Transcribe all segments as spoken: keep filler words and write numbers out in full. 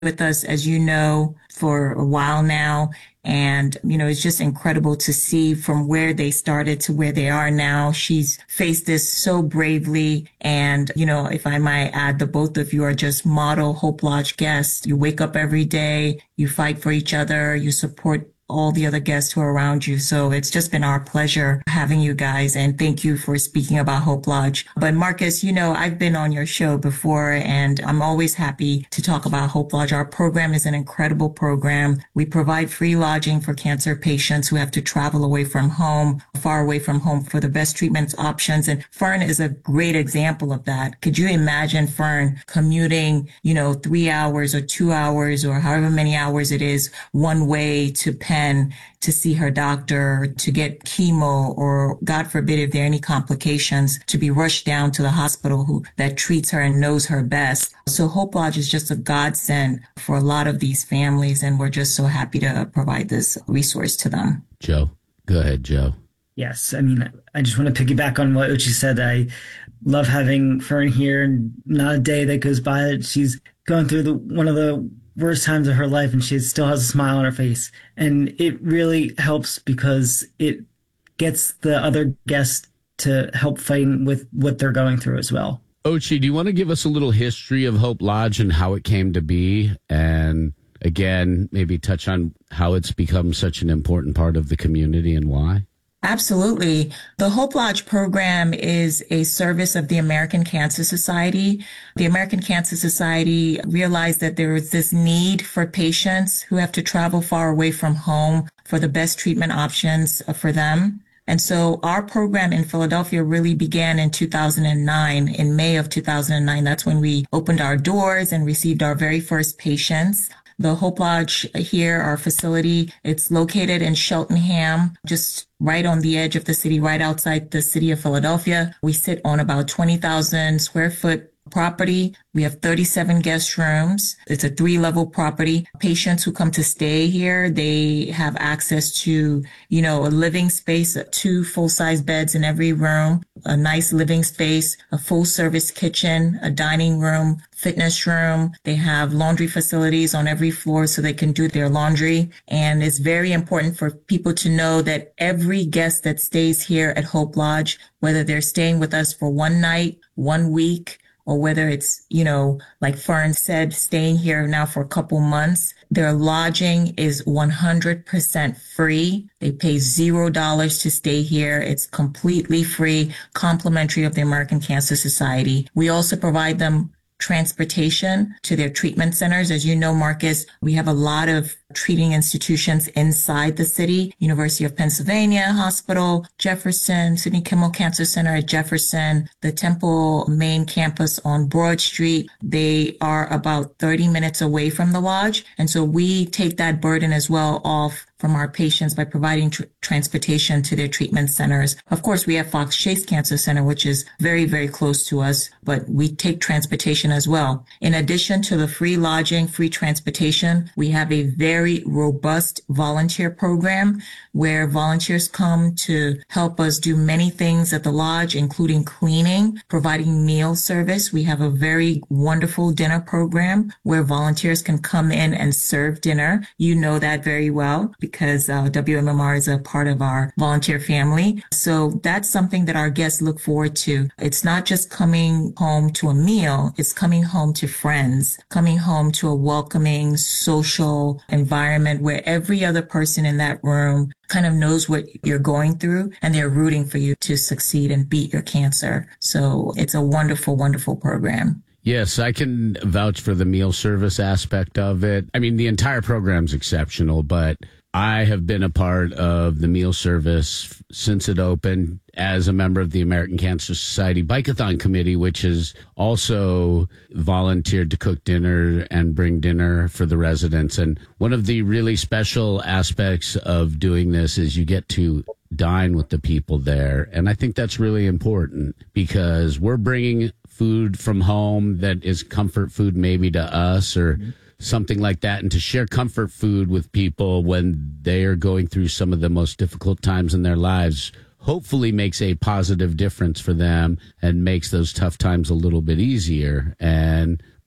with us, as you know, for a while now. And, you know, it's just incredible to see from where they started to where they are now. She's faced this so bravely. And, you know, if I might add, the both of you are just model Hope Lodge guests. You wake up every day, you fight for each other, you support all the other guests who are around you. So it's just been our pleasure having you guys. And thank you for speaking about Hope Lodge. But Marcus, you know, I've been on your show before and I'm always happy to talk about Hope Lodge. Our program is an incredible program. We provide free lodging for cancer patients who have to travel away from home, far away from home for the best treatment options. And Fern is a great example of that. Could you imagine Fern commuting, you know, three hours or two hours or however many hours it is one way to Penn to see her doctor, to get chemo, or God forbid, if there are any complications, to be rushed down to the hospital who that treats her and knows her best. So Hope Lodge is just a godsend for a lot of these families, and we're just so happy to provide this resource to them. Joe, go ahead, Joe. Yes, I mean, I just want to piggyback on what Ochi said. I love having Fern here, and not a day that goes by that she's going through the one of the worst times of her life and she still has a smile on her face. And it really helps because it gets the other guests to help fight with what they're going through as well. Ochi, do you want to give us a little history of Hope Lodge and how it came to be? And again, maybe touch on how it's become such an important part of the community and why? Absolutely. The Hope Lodge program is a service of the American Cancer Society. The American Cancer Society realized that there was this need for patients who have to travel far away from home for the best treatment options for them. And so our program in Philadelphia really began in two thousand nine, in May of two thousand nine. That's when we opened our doors and received our very first patients. The Hope Lodge here, our facility, it's located in Cheltenham, just right on the edge of the city, right outside the city of Philadelphia. We sit on about twenty thousand square foot property. We have thirty-seven guest rooms. It's a three-level property. Patients who come to stay here, they have access to, you know, a living space, two full-size beds in every room, a nice living space, a full-service kitchen, a dining room, fitness room. They have laundry facilities on every floor so they can do their laundry. And it's very important for people to know that every guest that stays here at Hope Lodge, whether they're staying with us for one night, one week, or whether it's, you know, like Fern said, staying here now for a couple months, their lodging is one hundred percent free. They pay zero dollars to stay here. It's completely free, complimentary of the American Cancer Society. We also provide them transportation to their treatment centers. As you know, Marcus, we have a lot of treating institutions inside the city. University of Pennsylvania Hospital, Jefferson, Sidney Kimmel Cancer Center at Jefferson, the Temple main campus on Broad Street. They are about thirty minutes away from the lodge. And so we take that burden as well off from our patients by providing tr- transportation to their treatment centers. Of course, we have Fox Chase Cancer Center, which is very, very close to us, but we take transportation as well. In addition to the free lodging, free transportation, we have a very robust volunteer program where volunteers come to help us do many things at the lodge, including cleaning, providing meal service. We have a very wonderful dinner program where volunteers can come in and serve dinner. You know that very well, because uh, W M M R is a part of our volunteer family. So that's something that our guests look forward to. It's not just coming home to a meal, it's coming home to friends, coming home to a welcoming social environment where every other person in that room kind of knows what you're going through and they're rooting for you to succeed and beat your cancer. So it's a wonderful, wonderful program. Yes, I can vouch for the meal service aspect of it. I mean, the entire program's exceptional, but I have been a part of the meal service since it opened as a member of the American Cancer Society Bike-a-thon Committee, which has also volunteered to cook dinner and bring dinner for the residents. And one of the really special aspects of doing this is you get to dine with the people there. And I think that's really important because we're bringing food from home that is comfort food maybe to us or mm-hmm. something like that, and to share comfort food with people when they are going through some of the most difficult times in their lives hopefully makes a positive difference for them and makes those tough times a little bit easier. And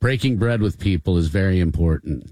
breaking bread with people is very important.